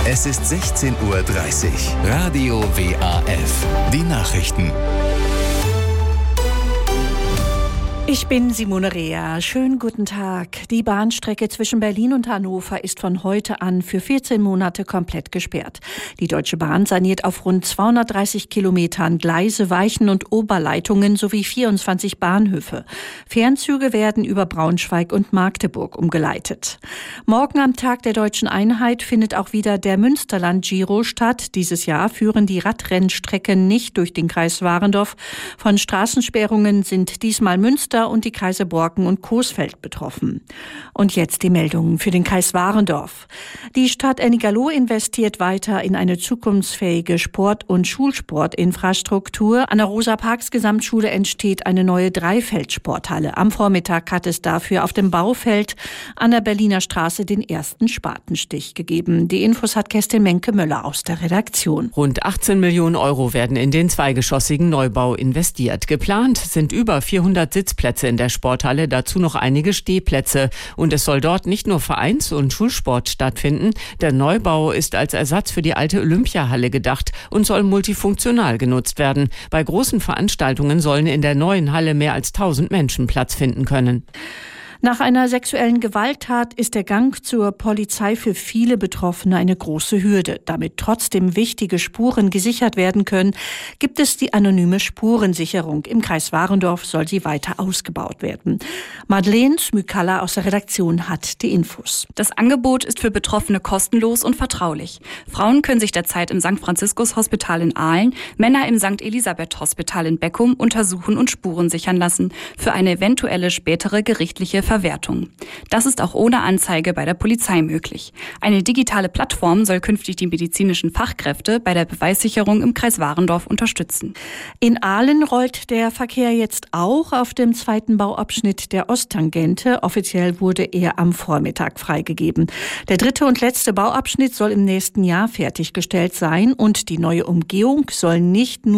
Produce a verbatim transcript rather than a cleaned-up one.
Es ist sechzehn Uhr dreißig. Radio W A F. Die Nachrichten. Ich bin Simone Rea. Schönen guten Tag. Die Bahnstrecke zwischen Berlin und Hannover ist von heute an für vierzehn Monate komplett gesperrt. Die Deutsche Bahn saniert auf rund zweihundertdreißig Kilometern Gleise, Weichen und Oberleitungen sowie vierundzwanzig Bahnhöfe. Fernzüge werden über Braunschweig und Magdeburg umgeleitet. Morgen am Tag der Deutschen Einheit findet auch wieder der Münsterland-Giro statt. Dieses Jahr führen die Radrennstrecken nicht durch den Kreis Warendorf. Von Straßensperrungen sind diesmal Münster und die Kreise Borken und Coesfeld betroffen. Und jetzt die Meldungen für den Kreis Warendorf. Die Stadt Ennigerloh investiert weiter in eine zukunftsfähige Sport- und Schulsportinfrastruktur. An der Rosa-Parks-Gesamtschule entsteht eine neue Dreifeldsporthalle. Am Vormittag hat es dafür auf dem Baufeld an der Berliner Straße den ersten Spatenstich gegeben. Die Infos hat Kerstin Menke-Möller aus der Redaktion. Rund achtzehn Millionen Euro werden in den zweigeschossigen Neubau investiert. Geplant sind über vierhundert Sitzplätze in der Sporthalle, dazu noch einige Stehplätze. Und es soll dort nicht nur Vereins- und Schulsport stattfinden. Der Neubau ist als Ersatz für die alte Olympiahalle gedacht und soll multifunktional genutzt werden. Bei großen Veranstaltungen sollen in der neuen Halle mehr als tausend Menschen Platz finden können. Nach einer sexuellen Gewalttat ist der Gang zur Polizei für viele Betroffene eine große Hürde. Damit trotzdem wichtige Spuren gesichert werden können, gibt es die anonyme Spurensicherung. Im Kreis Warendorf soll sie weiter ausgebaut werden. Madeleine Smykalla aus der Redaktion hat die Infos. Das Angebot ist für Betroffene kostenlos und vertraulich. Frauen können sich derzeit im Sankt Franziskus Hospital in Aalen, Männer im Sankt Elisabeth Hospital in Beckum untersuchen und Spuren sichern lassen für eine eventuelle spätere gerichtliche Verwertung. Das ist auch ohne Anzeige bei der Polizei möglich. Eine digitale Plattform soll künftig die medizinischen Fachkräfte bei der Beweissicherung im Kreis Warendorf unterstützen. In Aalen rollt der Verkehr jetzt auch auf dem zweiten Bauabschnitt der Osttangente. Offiziell wurde er am Vormittag freigegeben. Der dritte und letzte Bauabschnitt soll im nächsten Jahr fertiggestellt sein und die neue Umgehung soll nicht nur